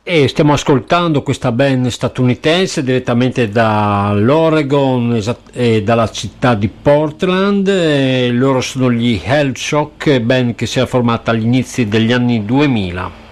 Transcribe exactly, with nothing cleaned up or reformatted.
E stiamo ascoltando questa band statunitense direttamente dall'Oregon esat- e dalla città di Portland. E loro sono gli Hellshock, band che si è formata agli inizi degli anni duemila.